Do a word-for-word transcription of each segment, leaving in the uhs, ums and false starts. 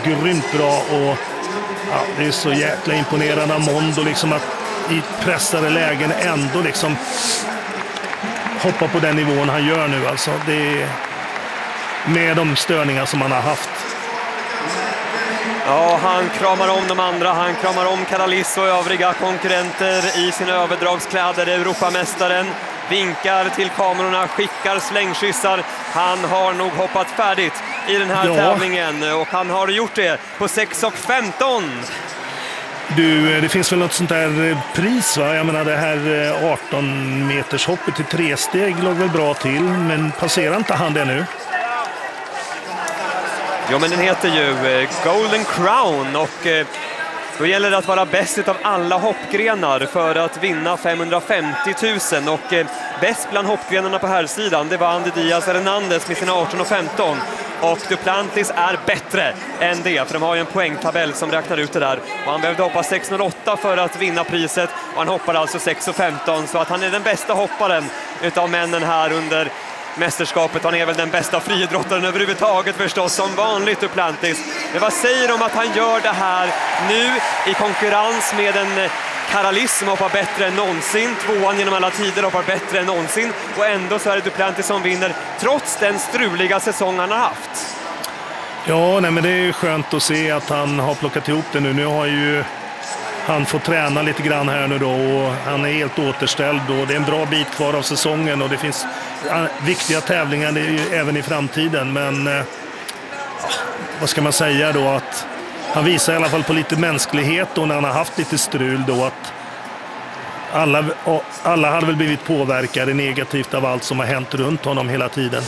grymt bra och ja, det är så jäkla imponerande av Mondo liksom att i pressade lägen ändå liksom hoppa på den nivån han gör nu. Alltså det är med de störningar som han har haft. Ja, han kramar om de andra, han kramar om Karalis och övriga konkurrenter i sina överdragskläder. Europamästaren vinkar till kamerorna, skickar slängkyssar. Han har nog hoppat färdigt i den här ja. tävlingen och han har gjort det på sex femton. Du, det finns väl något sånt där pris va? Jag menar det här arton meters hoppet i tre steg låg väl bra till, men passerar inte han det nu? Jo, men den heter ju Golden Crown och då gäller det att vara bäst av alla hoppgrenar för att vinna femhundrafemtio tusen och bäst bland hoppgrenarna på här sidan det var Andy Diaz Hernandez med sina arton femton och Duplantis är bättre än det för de har ju en poängtabell som räknar ut det där och han behövde hoppa sex noll åtta för att vinna priset och han hoppar alltså sex femton så att han är den bästa hopparen utav männen här under mästerskapet. Han är väl den bästa friidrottaren överhuvudtaget förstås, som vanligt Duplantis. Men vad säger de om att han gör det här nu i konkurrens med en Karalis som hoppar bättre än någonsin, tvåan genom alla tider hoppar bättre än någonsin och ändå så är det Duplantis som vinner trots den struliga säsong han har haft. Ja, nej, men det är ju skönt att se att han har plockat ihop det nu. Nu har ju han får träna lite grann här nu då och han är helt återställd och det är en bra bit kvar av säsongen och det finns viktiga tävlingar även i framtiden, men eh, vad ska man säga då, att han visar i alla fall på lite mänsklighet och när han har haft lite strul då att alla, alla hade väl blivit påverkade negativt av allt som har hänt runt honom hela tiden.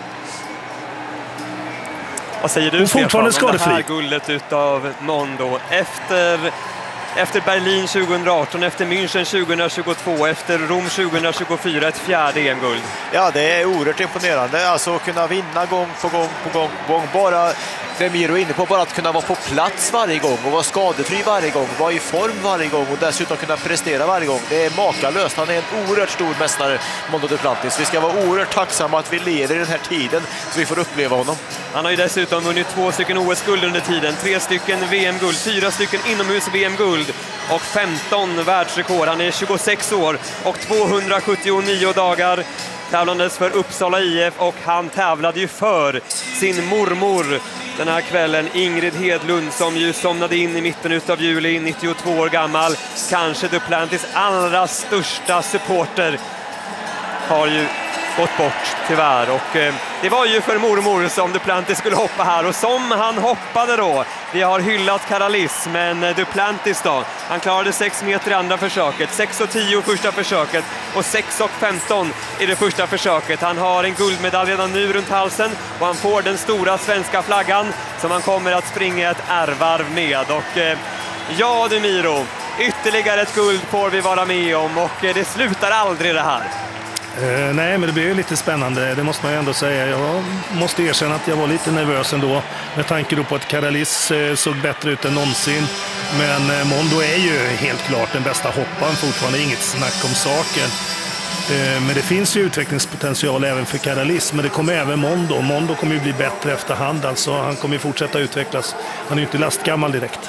Vad säger du, och fortfarande Stefan, om det här skadefri guldet utav Mondo efter Efter Berlin tjugohundraarton, efter München tjugohundratjugotvå, efter Rom tjugohundratjugofyra, ett fjärde E M-guld. Ja, det är oerhört imponerande. Alltså kunna vinna gång på gång på gång på gång. Bara, Remiro är inne på, bara att kunna vara på plats varje gång och vara skadefri varje gång, vara i form varje gång och dessutom kunna prestera varje gång. Det är makalöst. Han är en oerhört stor mästare, Mondo Duplantis. Vi ska vara oerhört tacksamma att vi lever i den här tiden så vi får uppleva honom. Han har ju dessutom vunnit två stycken O S-guld under tiden, tre stycken V M-guld, fyra stycken inomhus-V M-guld och femton världsrekord. Han är tjugosex år och tvåhundrasjuttionio dagar tävlandes för Uppsala I F och han tävlade ju för sin mormor den här kvällen, Ingrid Hedlund, som ju somnade in i mitten av juli, nittiotvå år gammal. Kanske Duplantis allra största supporter har ju gått bort tyvärr och eh, det var ju för mormor som Duplantis skulle hoppa här och som han hoppade då. Vi har hyllat Karalis, men eh, Duplantis då, han klarade sex meter i andra försöket, sex tio första försöket och sex femton i det första försöket. Han har en guldmedalj redan nu runt halsen och han får den stora svenska flaggan som han kommer att springa ett ärvarv med och eh, ja du Miro, ytterligare ett guld får vi vara med om och eh, det slutar aldrig det här. Uh, nej, men det blir ju lite spännande, det måste man ju ändå säga. Jag måste erkänna att jag var lite nervös ändå med tanke då på att Karalis uh, såg bättre ut än någonsin. Men uh, Mondo är ju helt klart den bästa hopparen, fortfarande inget snack om saken. Uh, men det finns ju utvecklingspotential även för Karalis, men det kommer även Mondo. Mondo kommer ju bli bättre efterhand, alltså han kommer ju fortsätta utvecklas. Han är ju inte lastgammal direkt.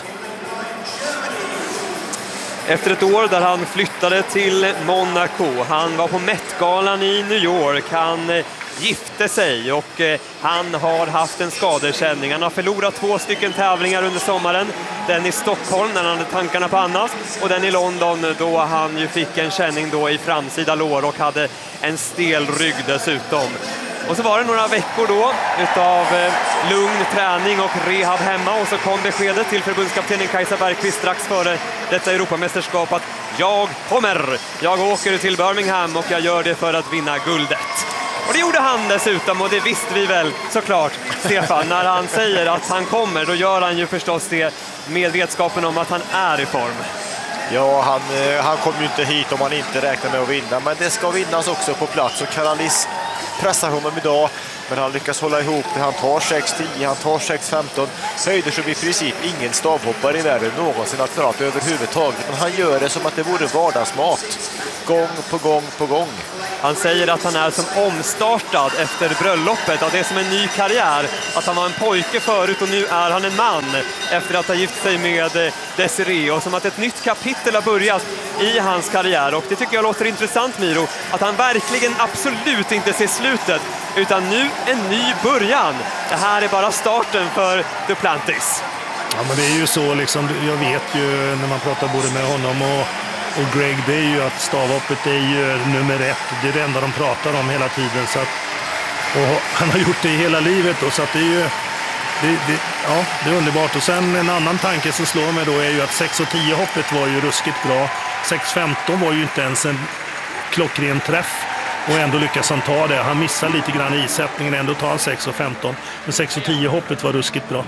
Efter ett år där han flyttade till Monaco, han var på Met-galan i New York, han gifte sig och han har haft en skadekänning. Han har förlorat två stycken tävlingar under sommaren. Den i Stockholm när han hade tankarna på annat och den i London då han ju fick en känning då i framsida lår och hade en stel rygg dessutom. Och så var det några veckor då utav eh, lugn träning och rehab hemma och så kom beskedet till förbundskaptenen Kajsa Bergqvist strax före detta Europamästerskap att jag kommer, jag åker till Birmingham och jag gör det för att vinna guldet. Och det gjorde han dessutom och det visste vi väl såklart, Stefan, när han säger att han kommer då gör han ju förstås det med vetskapen om att han är i form. Ja, han, han kommer ju inte hit om han inte räknar med att vinna, men det ska vinnas också på plats och Karalis pressar honom idag. men han lyckas hålla ihop det. Han tar sex tio, han tar sex femton. Höjder som i princip ingen stavhoppare i världen någonsin har klarat överhuvudtaget. Men han gör det som att det vore vardagsmat. Gång på gång på gång. Han säger att han är som omstartad efter bröllopet, att det är som en ny karriär. Att han var en pojke förut och nu är han en man efter att ha gift sig med Desiree. Och som att ett nytt kapitel har börjat i hans karriär. Och det tycker jag låter intressant, Miro. Att han verkligen absolut inte ser slutet, utan nu en ny början. Det här är bara starten för Duplantis. Ja, men det är ju så liksom, jag vet ju när man pratar både med honom och Och Greg, det är ju att stavhoppet är ju nummer ett. Det är det enda de pratar om hela tiden. Så att, och han har gjort det i hela livet. Då, så att det är ju det, det, ja, det är underbart. Och sen en annan tanke som slår mig då är ju att sex och tio hoppet var ju ruskigt bra. sex femton var ju inte ens en klockren träff. Och ändå lyckas han ta det. Han missar lite grann i sättningen, ändå tar han sex och femton. Men sex och tio hoppet var ruskigt bra.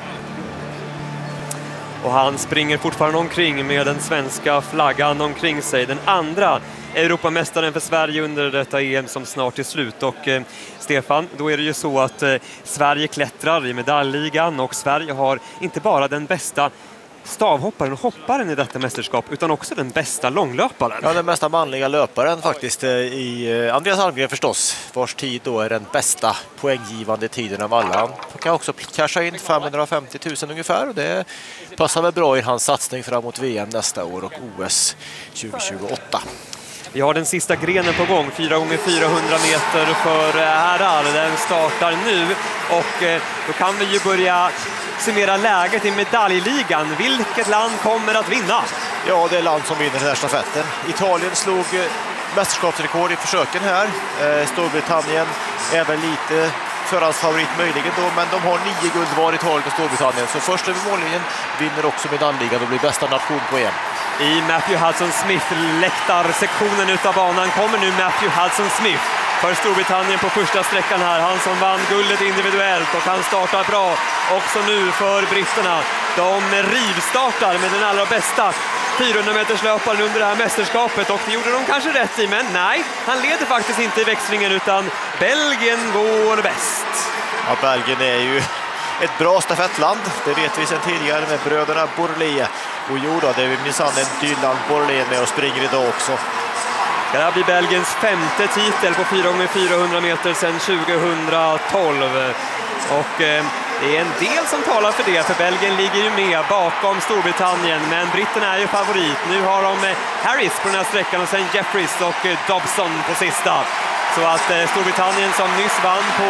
Och han springer fortfarande omkring med den svenska flaggan omkring sig. Den andra Europamästaren för Sverige under detta E M som snart är slut. Och eh, Stefan, då är det ju så att eh, Sverige klättrar i medaljligan och Sverige har inte bara den bästa stavhopparen och hopparen i detta mästerskap utan också den bästa långlöparen. Ja, den bästa manliga löparen faktiskt i Andreas Almgren förstås, vars tid då är den bästa poänggivande tiden av alla. Han kan också casha in femhundrafemtio tusen ungefär och det passar väl bra i hans satsning framåt V M nästa år och O S tjugohundratjugoåtta. Vi har den sista grenen på gång, fyra gånger fyrahundra meter för herrar. Den startar nu och då kan vi ju börja summera läget i medaljligan. Vilket land kommer att vinna? Ja, det är land som vinner den här stafetten. Italien slog mästerskapsrekord i försöken här. Storbritannien även lite förhandsfavorit möjligen då, men de har nio guld var i Italien och Storbritannien. Så först över mållinjen vinner också medaljligan och blir bästa nation på E M. I Matthew Hudson-Smith läktarsektionen utav banan kommer nu Matthew Hudson-Smith för Storbritannien på första sträckan här. Han som vann guldet individuellt och han startar bra också nu för britterna. De rivstartar med den allra bästa fyrahundra meters löparen under det här mästerskapet och det gjorde de kanske rätt i, men nej, han leder faktiskt inte i växlingen utan Belgien går bäst. Ja, Belgien är ju ett bra stafettland, det vet vi sedan tidigare med bröderna Bourlet. Och jo då, det är minsann en Dylan Bourlet med och springer idag också. Det här blir Belgiens femte titel på fyra gånger fyrahundra meter sedan tjugohundratolv. Och eh, det är en del som talar för det, för Belgien ligger ju med bakom Storbritannien, men britterna är ju favorit. Nu har de eh, Harris på den här sträckan och sen Jeffries och eh, Dobson på sista. Så att eh, Storbritannien som nyss vann på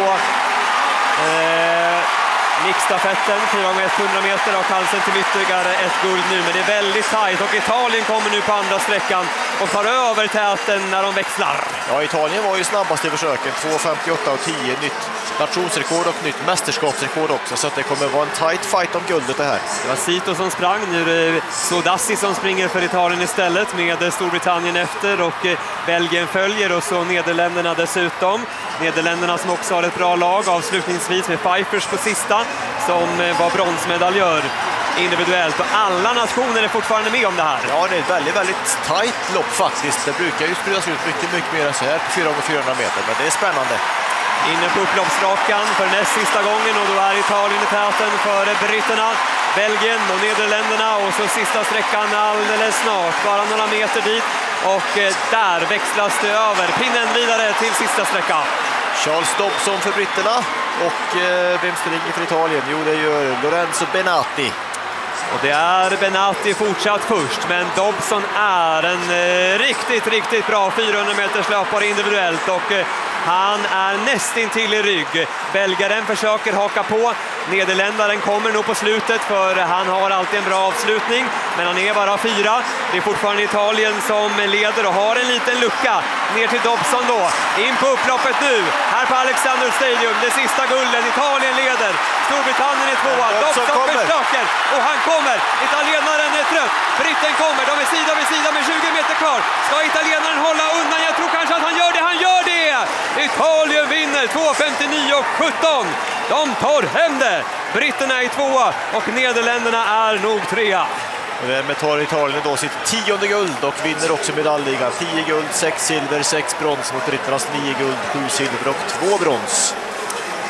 eh, mixstafetten, fyra gånger hundra meter och chansen till ytterligare ett guld nu. Men det är väldigt tajt och Italien kommer nu på andra sträckan och tar över täten när de växlar. Ja, Italien var ju snabbast i försöken, två femtioåtta och tio, nytt nationsrekord och nytt mästerskapsrekord också. Så att det kommer vara en tight fight om guldet det här. Det var Sito som sprang, nu är det Sodassi som springer för Italien istället med Storbritannien efter och Belgien följer och så Nederländerna dessutom. Nederländerna som också har ett bra lag avslutningsvis med Pfeiffers på sista som var bronsmedaljör individuellt och alla nationer är fortfarande med om det här. Ja, det är ett väldigt, väldigt tajt lopp faktiskt. Det brukar ju spridas ut mycket, mycket mer än så här på fyra gånger fyrahundra meter, men det är spännande. Inne på upploppsrakan för näst sista gången och då är Italien i täten före britterna, Belgien och Nederländerna och så sista sträckan alldeles snart, bara några meter dit och där växlas det över, pinnen vidare till sista sträckan. Charles Dobson för britterna och eh, vem springer för Italien? Jo, det gör Lorenzo Benatti. Och det är Benatti fortsatt först, men Dobson är en eh, riktigt, riktigt bra fyrahundra meters löpare individuellt och eh, han är nästintill i rygg. Belgaren försöker haka på. Nederländaren kommer nog på slutet för han har alltid en bra avslutning. Men han är bara fyra. Det är fortfarande Italien som leder och har en liten lucka. Ner till Dobson då. In på upploppet nu. Här på Alexander Stadium. Det sista gulden. Italien leder. Storbritannien är tvåa. Dobson, Dobson försöker. Och han kommer. Italienaren är trött. Britten kommer. De är sida vid sida med tjugo meter kvar. Ska italienaren hålla undan? Jag tror kanske att han gör det. Han gör det! Italien vinner två femtionio och sjutton. De tar hem det. Britterna är tvåa och Nederländerna är nog trea. Och därmed tar Italien då sitt tionde guld och vinner också medaljligan. tio guld, sex silver, sex brons mot britternas nio guld, sju silver och två brons.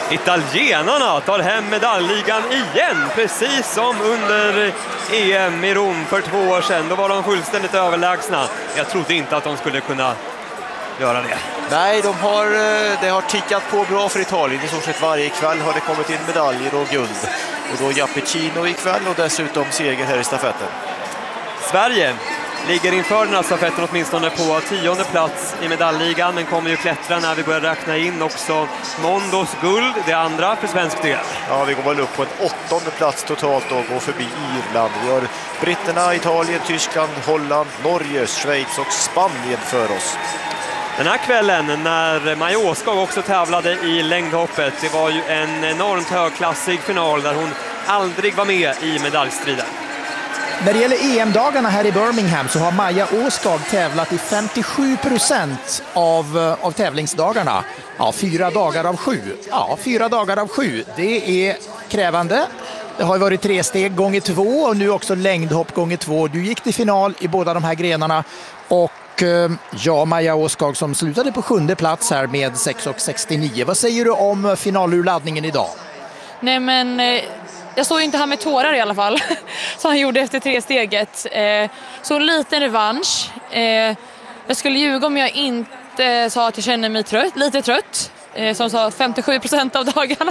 Italienarna tar hem medaljligan igen, precis som under E M i Rom för två år sedan. Då var de fullständigt överlägsna. Jag trodde inte att de skulle kunna göra det. Nej, de har, det har tickat på bra för Italien. I stort sett varje kväll har det kommit in medaljer och guld. Och då Japicino ikväll och dessutom seger här i stafetten. Sverige ligger inför den här stafetten åtminstone på tionde plats i medaljligan, men kommer ju klättra när vi börjar räkna in också Mondos guld, det andra för svensk del. Ja, vi går väl upp på en åttonde plats totalt och går förbi Irland. Vi har britterna, Italien, Tyskland, Holland, Norge, Schweiz och Spanien för oss. Den här kvällen när Maja Åskog också tävlade i längdhoppet, det var ju en enormt högklassig final där hon aldrig var med i medaljstriden. När det gäller E M-dagarna här i Birmingham så har Maja Åskog tävlat i femtiosju procent av, av tävlingsdagarna. Ja, fyra dagar av sju. Ja, fyra dagar av sju. Det är krävande. Det har varit tre steg gånger två och nu också längdhopp gånger två. Du gick till final i båda de här grenarna och ja, Maja Åskog som slutade på sjunde plats här med sex sextionio. Vad säger du om finalurladdningen idag? Nej, men jag står ju inte här med tårar i alla fall, som han gjorde efter tre steget. Så en liten revansch. Jag skulle ljuga om jag inte sa att jag känner mig trött, lite trött. Som sa femtiosju procent av dagarna.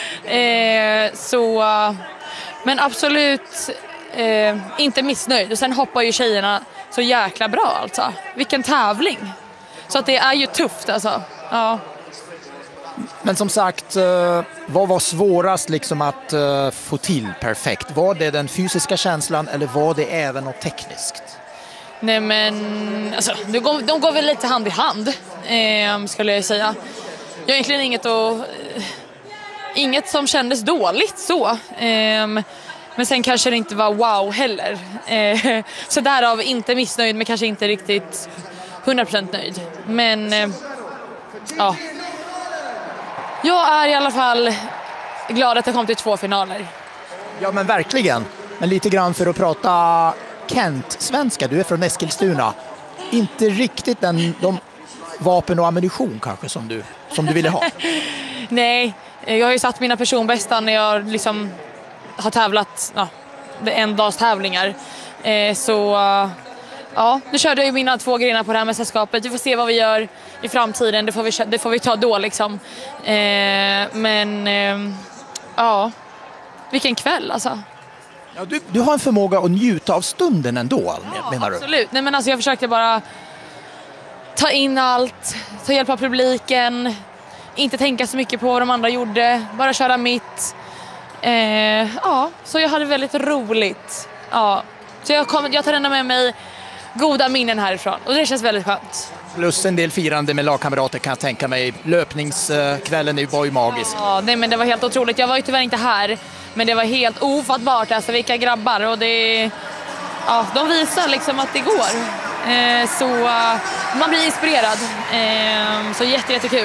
Så, men absolut inte missnöjd. Och sen hoppar ju tjejerna så jäkla bra alltså. Vilken tävling. Så att det är ju tufft alltså. Ja. Men som sagt, vad var svårast liksom att få till perfekt? Var det den fysiska känslan eller var det även något tekniskt? Nej, men alltså, de, går, de går väl lite hand i hand, eh, skulle jag säga. Jag har egentligen inget, och, eh, inget som kändes dåligt så. Eh, men sen kanske det inte var wow heller. Eh, så därav inte missnöjd, men kanske inte riktigt hundra procent nöjd. Men eh, ja... Jag är i alla fall glad att jag kom till två finaler. Ja, men verkligen. Men lite grann för att prata Kent-svenska. Du är från Eskilstuna. Inte riktigt den, de vapen och ammunition kanske som du, som du ville ha. Nej, jag har ju satt mina personbästa när jag liksom har tävlat ja, en dags tävlingar. Eh, så... Ja, nu körde jag ju mina två grenar på det här mästerskapet. Vi får se vad vi gör i framtiden. Det får vi, det får vi ta då liksom. Eh, men eh, ja, vilken kväll alltså. Ja, du, du har en förmåga att njuta av stunden ändå, ja, menar du? Absolut. Nej, men alltså, jag försökte bara ta in allt, ta hjälp av publiken, inte tänka så mycket på vad de andra gjorde, bara köra mitt. Eh, ja, så jag hade väldigt roligt. Ja, så jag, kom, jag tar ändå med mig goda minnen härifrån och det känns väldigt skönt. Plus en del firande med lagkamrater kan jag tänka mig. Löpningskvällen var ju magisk. Ja, nej, men det var helt otroligt. Jag var ju tyvärr inte här, men det var helt ofattbart. Alltså vilka grabbar och det, ja, de visar liksom att det går. Eh, så uh, man blir inspirerad. Eh, så jätte, jättekul.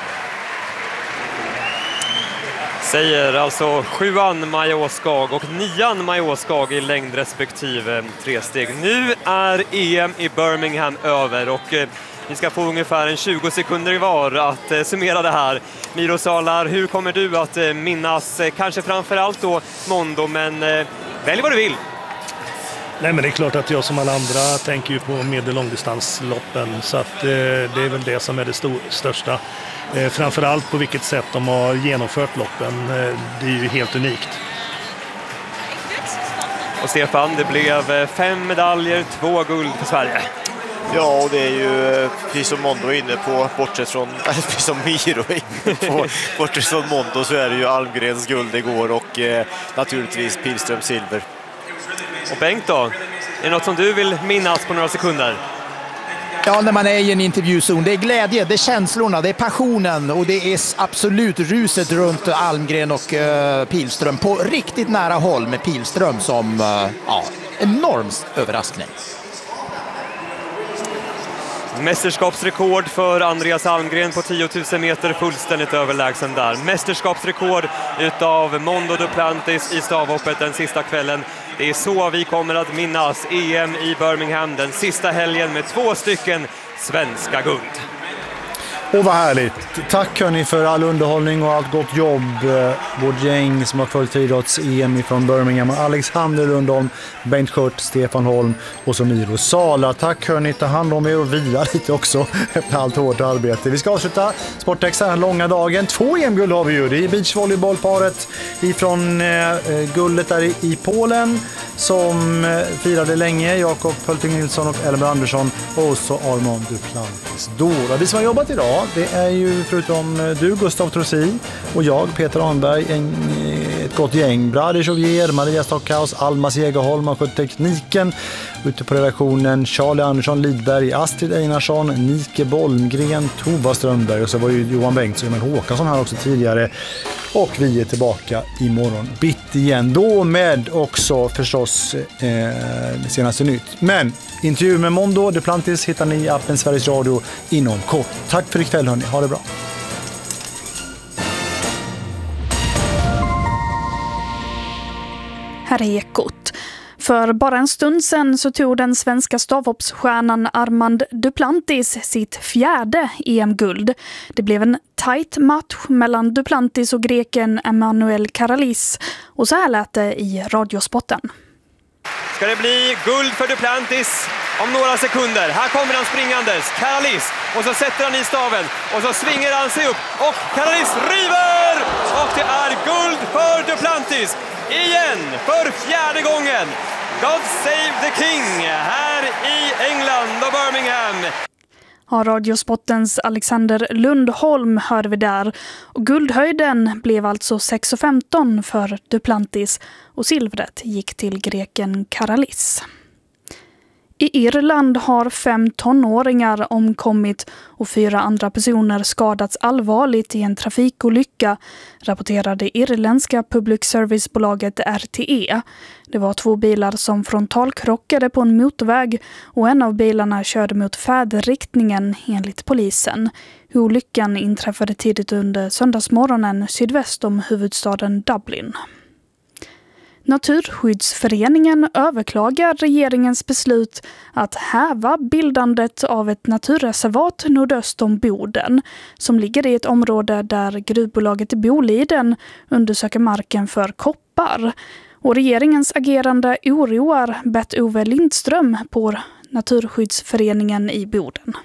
Säger alltså sjuan Maja Åskog och nian Maja Åskog i längd respektive tre steg. Nu är E M i Birmingham över och eh, vi ska få ungefär en tjugo sekunder var att eh, summera det här. Miro Salar, hur kommer du att eh, minnas eh, kanske framförallt då Mondo, men eh, välj vad du vill. Nej, men det är klart att jag som alla andra tänker ju på medel- och långdistansloppen, så att eh, det är väl det som är det stor, största. Eh, framförallt på vilket sätt de har genomfört loppen. Eh, det är ju helt unikt. Och Stefan, det blev fem medaljer, två guld för Sverige. Ja, och det är ju precis som Mondo är inne på, bortsett från, eller precis som Miro är inne på, bortsett från Mondo så är det ju Almgrens guld igår och eh, naturligtvis Pilström silver. Och Bengt då, är det något som du vill minnas på några sekunder? Ja, när man är i en intervjuzon, det är glädje, det är känslorna, det är passionen och det är absolut ruset runt Almgren och uh, Pilström på riktigt nära håll med Pilström som uh, ja, enorm överraskning. Mästerskapsrekord för Andreas Almgren på tio tusen meter, fullständigt överlägsen där. Mästerskapsrekord utav Mondo Duplantis i stavhoppet den sista kvällen. Det är så vi kommer att minnas E M i Birmingham den sista helgen med två stycken svenska guld. Och vad härligt. Tack hörni för all underhållning och allt gott jobb. Vårt gäng som har följt idrotts-E M från Birmingham. Alexander Lundholm, Bengt Skört, Stefan Holm och så Miro Sala. Tack hörni, ta hand om er och vila lite också efter allt hårt arbete. Vi ska avsluta Sportextra den långa dagen. Två E M-guld har vi ju. Det är beachvolleybollparet ifrån eh, guldet där i, i Polen som eh, firade länge. Jakob Pölting Nilsson och Elmer Andersson och så Armand Duplantis. Dora. Vi som har jobbat idag, det är ju förutom du Gustav Trossi och jag Peter Arnberg en, ett gott gäng. Brady Jovier, Maria Stockhaus, Almas Jägerholm har skött tekniken. Ute på redaktionen Charlie Andersson Lidberg, Astrid Einarsson, Nike Bolmgren, Tova Strömberg och så var ju Johan Bengtsson och Håkansson här också tidigare. Och vi är tillbaka imorgon bitt igen. Då med också förstås eh, senaste nytt. Men intervju med Mondo Duplantis hittar ni i appen Sveriges Radio inom kort. Tack för ikväll hörni. Ha det bra. Här är Ekot. För bara en stund sedan så tog den svenska stavhoppsstjärnan Armand Duplantis sitt fjärde E M-guld. Det blev en tight match mellan Duplantis och greken Emanuel Karalis. Och så här lät det i Radiosporten. Ska det bli guld för Duplantis om några sekunder? Här kommer han springandes, Karalis, och så sätter han i staven och så svingar han sig upp och Karalis river! Och det är guld för Duplantis igen för fjärde gången. God save the king här i England och Birmingham. Ja, Radiosportens Alexander Lundholm hörde vi där. Och guldhöjden blev alltså sex femton för Duplantis och silvret gick till greken Karalis. I Irland har fem tonåringar omkommit och fyra andra personer skadats allvarligt i en trafikolycka, rapporterade irländska public servicebolaget R T E. Det var två bilar som frontalkrockade på en motorväg och en av bilarna körde mot färdriktningen enligt polisen. Olyckan inträffade tidigt under söndagsmorgonen sydväst om huvudstaden Dublin. Naturskyddsföreningen överklagar regeringens beslut att häva bildandet av ett naturreservat nordöst om Boden som ligger i ett område där gruvbolaget Boliden undersöker marken för koppar. Och regeringens agerande oroar Bert-Ove Lindström på Naturskyddsföreningen i Boden.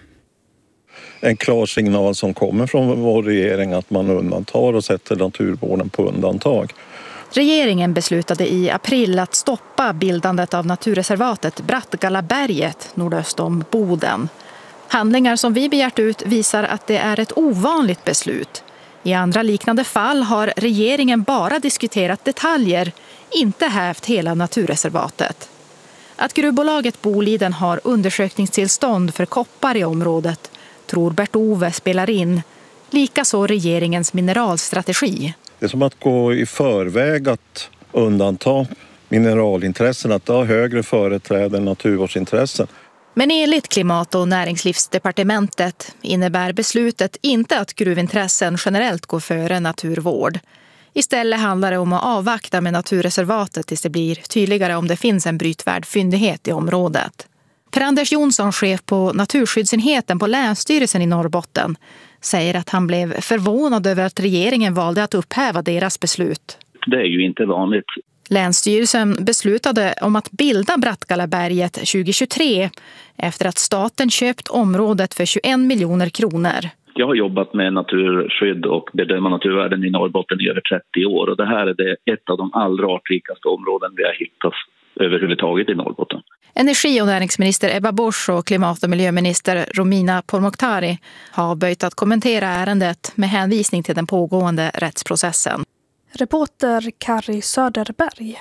En klar signal som kommer från vår regering att man undantar och sätter naturvården på undantag. Regeringen beslutade i april att stoppa bildandet av naturreservatet Brattgallaberget nordöst om Boden. Handlingar som vi begärt ut visar att det är ett ovanligt beslut. I andra liknande fall har regeringen bara diskuterat detaljer, inte hävt hela naturreservatet. Att gruvbolaget Boliden har undersökningstillstånd för koppar i området tror Bert-Ove spelar in, likaså regeringens mineralstrategi. Det är som att gå i förväg att undanta mineralintressen, att ha högre företräde än naturvårdsintressen. Men enligt Klimat- och näringslivsdepartementet innebär beslutet inte att gruvintressen generellt går före naturvård. Istället handlar det om att avvakta med naturreservatet tills det blir tydligare om det finns en brytvärd fyndighet i området. Per-Anders Jonsson, chef på naturskyddsenheten på Länsstyrelsen i Norrbotten, säger att han blev förvånad över att regeringen valde att upphäva deras beslut. Det är ju inte vanligt. Länsstyrelsen beslutade om att bilda Brattgallaberget tjugohundratjugotre efter att staten köpt området för tjugoen miljoner kronor. Jag har jobbat med naturskydd och bedöma naturvärden i Norrbotten i över trettio år och det här är det ett av de allra artrikaste områden vi har hittat överhuvudtaget i Norrbotten. Energi- och näringsminister Ebba Busch och klimat- och miljöminister Romina Pourmokhtari har böjt att kommentera ärendet med hänvisning till den pågående rättsprocessen. Reporter Kari Söderberg.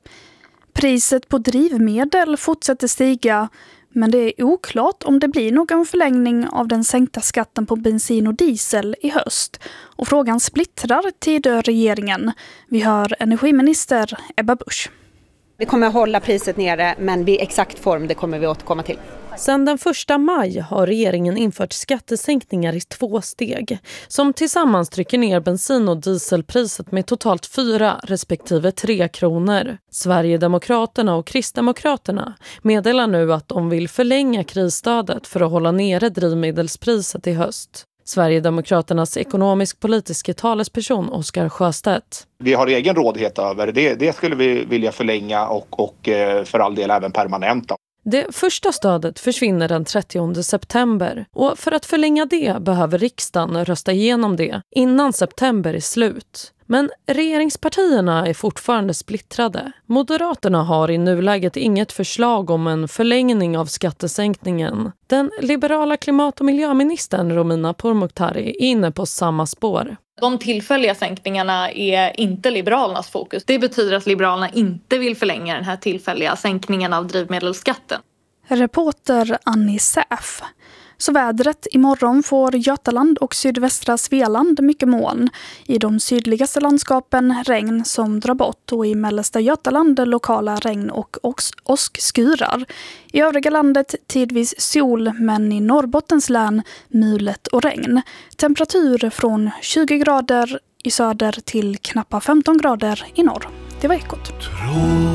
Priset på drivmedel fortsätter stiga, men det är oklart om det blir någon förlängning av den sänkta skatten på bensin och diesel i höst. Och frågan splittrar Tidöregeringen. Vi hör energiminister Ebba Busch. Vi kommer att hålla priset nere, men i exakt form det kommer vi återkomma till. Sedan den första maj har regeringen infört skattesänkningar i två steg som tillsammans trycker ner bensin- och dieselpriset med totalt fyra respektive tre kronor. Sverigedemokraterna och Kristdemokraterna meddelar nu att de vill förlänga krisstödet för att hålla nere drivmedelspriset i höst. Sverigedemokraternas ekonomisk-politiska talesperson Oskar Sjöstedt. Vi har egen rådighet över det. Det skulle vi vilja förlänga och, och för all del även permanenta. Det första stödet försvinner den trettionde september och för att förlänga det behöver riksdagen rösta igenom det innan september är slut. Men regeringspartierna är fortfarande splittrade. Moderaterna har i nuläget inget förslag om en förlängning av skattesänkningen. Den liberala klimat- och miljöministern Romina Pourmokhtari är inne på samma spår. De tillfälliga sänkningarna är inte Liberalernas fokus. Det betyder att Liberalerna inte vill förlänga den här tillfälliga sänkningen av drivmedelsskatten. Reporter Annie Säf. Så vädret: imorgon får Götaland och sydvästra Svealand mycket moln. I de sydligaste landskapen regn som drar bort och i mellersta Götaland lokala regn och åskskurar. I övriga landet tidvis sol, men i Norrbottens län mulet och regn. Temperatur från tjugo grader i söder till knappa femton grader i norr. Det var Ekot.